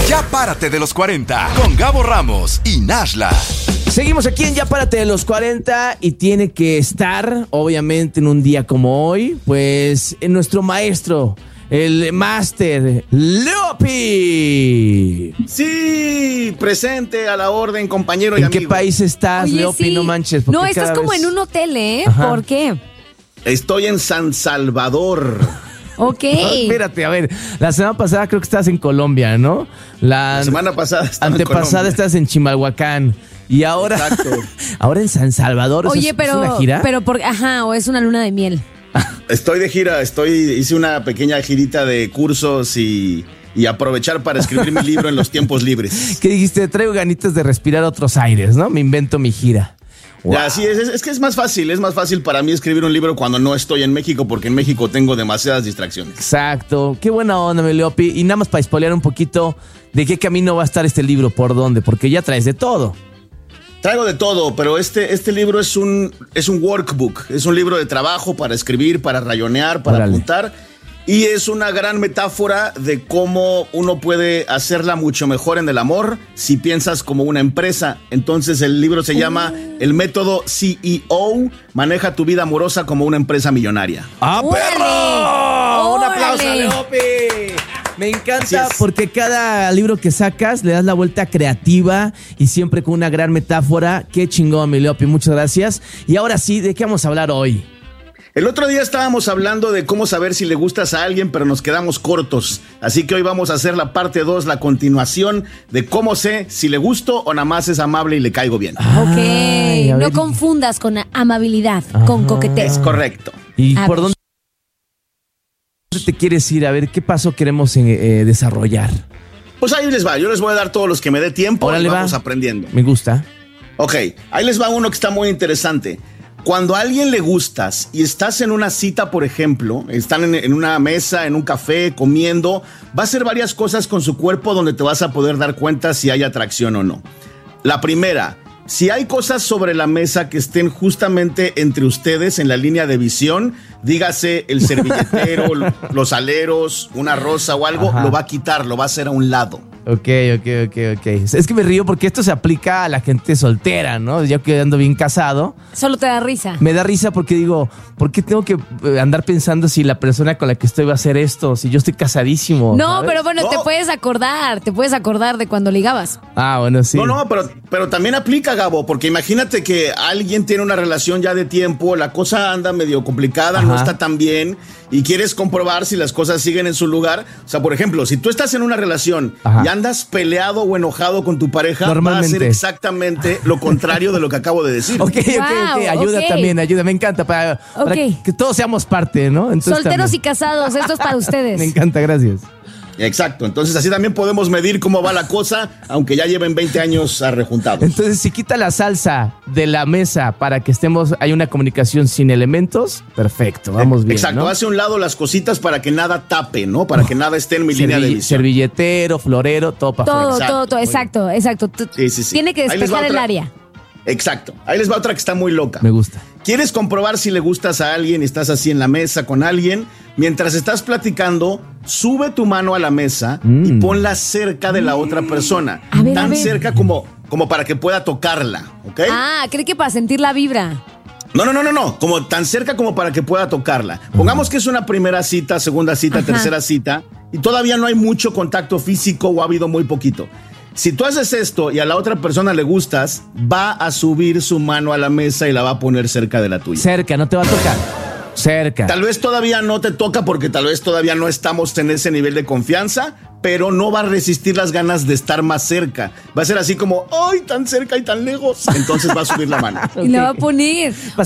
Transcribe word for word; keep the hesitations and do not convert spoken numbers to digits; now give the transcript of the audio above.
Ya párate de los cuarenta con Gabo Ramos y Nashla. Seguimos aquí en Ya párate de los cuarenta y tiene que estar, obviamente, en un día como hoy, pues, en nuestro maestro, el máster Leopi. Sí, presente, a la orden, compañero y ¿En amigo. qué país estás, Oye, Leopi? sí. No manches. No, porque estás cada como vez- en un hotel, ¿eh? Ajá. ¿Por qué? Estoy en San Salvador. Ok. Ah, espérate, a ver, la semana pasada creo que estabas en Colombia, ¿no? La, La semana pasada estaba en antepasada Colombia. estás en Chimalhuacán. Y ahora, Exacto. ahora en San Salvador. Oye, ¿es, pero, ¿es una gira? pero por, ajá, o es una luna de miel. Estoy de gira, estoy, hice una pequeña girita de cursos y, y aprovechar para escribir mi libro en los tiempos libres. ¿Qué dijiste? Traigo ganitas de respirar otros aires, ¿no? Me invento mi gira. Wow. Ya, sí, es, es, es que es más fácil, es más fácil para mí escribir un libro cuando no estoy en México, porque en México tengo demasiadas distracciones. Exacto. Qué buena onda, mi Leopi. Y nada más para spoilear un poquito de qué camino va a estar este libro, por dónde, porque ya traes de todo. Traigo de todo, pero este, este libro es un, es un workbook, es un libro de trabajo para escribir, para rayonear, para Órale. apuntar. Y es una gran metáfora de cómo uno puede hacerla mucho mejor en el amor si piensas como una empresa. Entonces el libro se llama El método C E O, maneja tu vida amorosa como una empresa millonaria. ¡Ah, ¡Órale! perro! ¡Un aplauso, ¡Órale! Leopi! Me Así encanta es. porque cada libro que sacas le das la vuelta creativa y siempre con una gran metáfora. Qué chingón, mi Leopi. Muchas gracias. Y ahora sí, ¿de qué vamos a hablar hoy? El otro día estábamos hablando de cómo saber si le gustas a alguien, pero nos quedamos cortos. Así que hoy vamos a hacer la parte dos, la continuación de cómo sé si le gusto o nada más es amable y le caigo bien. Ok. Ay, a No ver. confundas con amabilidad, con coqueteo. Es correcto. ¿Y A por ver. dónde te quieres ir? A ver, ¿qué paso queremos eh, eh, desarrollar? Pues ahí les va, yo les voy a dar todos los que me dé tiempo Órale, y vamos va. aprendiendo. Me gusta. Ok, ahí les va uno que está muy interesante. Cuando a alguien le gustas y estás en una cita, por ejemplo, están en, en una mesa, en un café, comiendo, va a hacer varias cosas con su cuerpo donde te vas a poder dar cuenta si hay atracción o no. La primera, si hay cosas sobre la mesa que estén justamente entre ustedes en la línea de visión, dígase el servilletero, los aleros, una rosa o algo, Ajá. lo va a quitar, lo va a hacer a un lado. Ok, ok, ok, ok. Es que me río porque esto se aplica a la gente soltera, ¿no? Yo que ando bien casado, Solo te da risa. me da risa porque digo, ¿por qué tengo que eh, andar pensando si la persona con la que estoy va a hacer esto? Si yo estoy casadísimo. No, ¿sabes? pero bueno, No. te puedes acordar, te puedes acordar de cuando ligabas. Ah, bueno, sí. No, no, pero, pero también aplica, Gabo, porque imagínate que alguien tiene una relación ya de tiempo, la cosa anda medio complicada, no Ajá. está tan bien, y quieres comprobar si las cosas siguen en su lugar. O sea, por ejemplo, si tú estás en una relación Ajá. y andas peleado o enojado con tu pareja, va a Normalmente. ser exactamente lo contrario de lo que acabo de decir. Ok, ok, ok. Wow, Ayuda ok. también, ayuda. Me encanta para, para Ok. que todos seamos parte, ¿no? Entonces, Solteros y también. casados, esto es para ustedes. Me encanta, gracias. Exacto, entonces así también podemos medir cómo va la cosa, aunque ya lleven veinte años arrejuntados. Entonces, si quita la salsa de la mesa para que estemos, hay una comunicación sin elementos, perfecto, vamos bien, Exacto, ¿no? hace a un lado las cositas para que nada tape, ¿no? Para que nada esté en mi línea de Servi- visión. servilletero, florero, todo para Todo, afuera. Exacto. todo, todo, exacto, exacto. Tú- Sí, sí, sí. Tiene que Ahí les va despejar el otra. área. Exacto. Ahí les va otra que está muy loca. Me gusta. ¿Quieres comprobar si le gustas a alguien y estás así en la mesa con alguien? Mientras estás platicando, sube tu mano a la mesa y Mm. ponla cerca de la otra persona. A ver, a Tan ver. cerca como, como para que pueda tocarla, ¿ok? Ah, cree que para sentir la vibra. No, no, no, no, no. Como tan cerca como para que pueda tocarla. Pongamos que es una primera cita, segunda cita, Ajá. tercera cita, y todavía no hay mucho contacto físico o ha habido muy poquito. Si tú haces esto y a la otra persona le gustas, va a subir su mano a la mesa y la va a poner cerca de la tuya. Cerca, no te va a tocar. Cerca. Tal vez todavía no te toca porque tal vez todavía no estamos en ese nivel de confianza, pero no va a resistir las ganas de estar más cerca. Va a ser así como, ¡ay, tan cerca y tan lejos! Entonces va a subir la mano. Y la va a poner.